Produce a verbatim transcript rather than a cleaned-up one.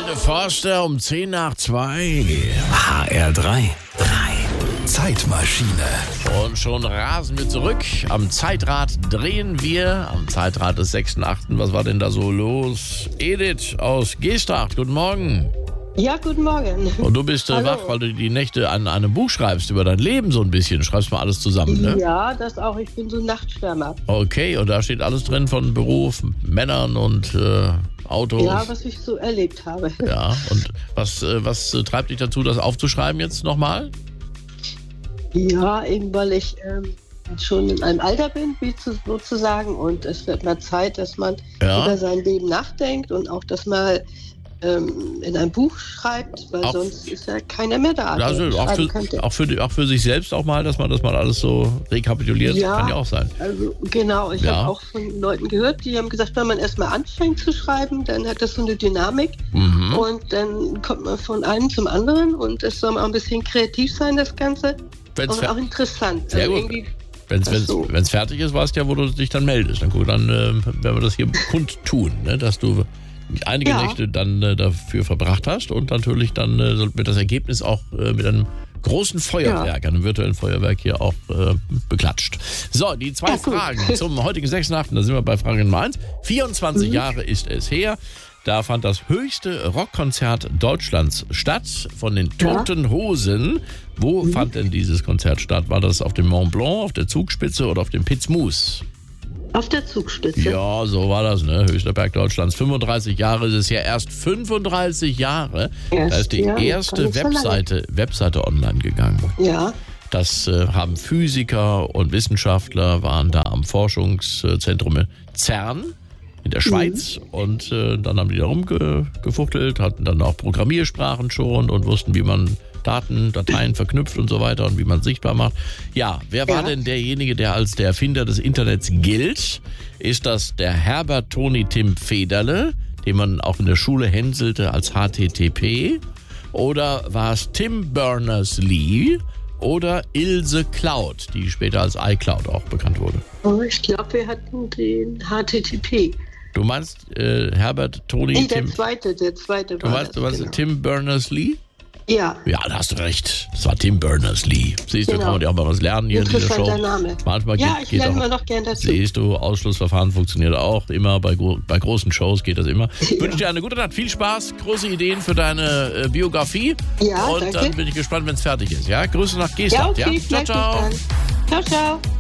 Forster um zehn nach zwei. H R drei. drei. Zeitmaschine. Und schon rasen wir zurück. Am Zeitrad drehen wir. Am Zeitrad des sechsten achten Was war denn da so los? Edith aus Geesthacht, guten Morgen. Ja, guten Morgen. Und du bist äh, Hallo. wach, weil du die Nächte an einem Buch schreibst über dein Leben so ein bisschen. Schreibst mal alles zusammen, ne? Ja, das auch. Ich bin so ein Nachtschwärmer. Okay, und da steht alles drin von Beruf, Männern und äh, Autos. Ja, was ich so erlebt habe. Ja, und was, äh, was äh, treibt dich dazu, das aufzuschreiben jetzt nochmal? Ja, eben weil ich ähm, schon in einem Alter bin, wie zu, sozusagen. Und es wird mal Zeit, dass man Ja. über sein Leben nachdenkt und auch das mal ähm, in ein Buch schreibt, weil Auch- sonst ist ja keiner mehr da, der Also auch schreiben für, könnte. auch, für, die- auch für sich selbst auch mal, dass man das mal alles so rekapituliert, Ja. kann ja auch sein. Also genau, ich Ja. habe auch von Leuten gehört, die haben gesagt, wenn man erstmal anfängt zu schreiben, dann hat das so eine Dynamik Mhm. und dann kommt man von einem zum anderen und es soll auch ein bisschen kreativ sein, das Ganze. Wenn's Und fer- auch interessant. Sehr Also gut. irgendwie- Wenn's, Ach wenn's, so. wenn's fertig ist, weißt du ja, wo du dich dann meldest. Dann guck, dann äh, werden wir das hier kundtun, ne? Dass du einige Ja. Nächte dann äh, dafür verbracht hast und natürlich dann äh, wird das Ergebnis auch äh, mit einem großen Feuerwerk, einem virtuellen Feuerwerk hier auch äh, beklatscht. So, die zwei Ja, gut. Fragen zum heutigen sechsten achten Da sind wir bei Frage Nummer eins. vierundzwanzig Mhm. Jahre ist es her. Da fand das höchste Rockkonzert Deutschlands statt von den Ja. Toten Hosen. Wo fand denn dieses Konzert statt? War das auf dem Mont Blanc, auf der Zugspitze oder auf dem Pitzmus? Auf der Zugspitze. Ja, so war das, ne? Höchster Berg Deutschlands. fünfunddreißig Jahre ist es ja erst. fünfunddreißig Jahre. Erst, Da ist die ja, erste gar nicht so lange. Webseite, Webseite online gegangen. Ja. Das äh, haben Physiker und Wissenschaftler, waren da am Forschungszentrum CERN in der Schweiz. Und äh, dann haben die da rumgefuchtelt, hatten dann auch Programmiersprachen schon und wussten, wie man Daten, Dateien verknüpft und so weiter und wie man sichtbar macht. Ja, wer war Ja. denn derjenige, der als der Erfinder des Internets gilt? Ist das der Herbert Toni Tim Federle, den man auch in der Schule hänselte als H T T P? Oder war es Tim Berners-Lee oder Ilse Cloud, die später als iCloud auch bekannt wurde? Oh, ich glaube, wir hatten den H T T P. Du meinst äh, Herbert Toni Nee, der Tim... zweite, der zweite Du war meinst, das, du meinst genau. Tim Berners-Lee? Ja, Ja, da hast du recht. Das war Tim Berners-Lee. Siehst du, Genau. kann man ja auch mal was lernen hier in dieser Show. interessanter Name. Manchmal Ja, geht, ich geht lerne auch, mal noch gern dazu. Siehst du, Ausschlussverfahren funktioniert auch immer. Bei, gro bei großen Shows geht das immer. Ich Ja. wünsche dir eine gute Nacht, viel Spaß, große Ideen für deine äh, Biografie. Ja, Und danke. dann bin ich gespannt, wenn es fertig ist. Ja, Grüße nach Ja, Geesthacht. okay, Ja, ciao, vielleicht bis ciao. dann. Ciao, ciao.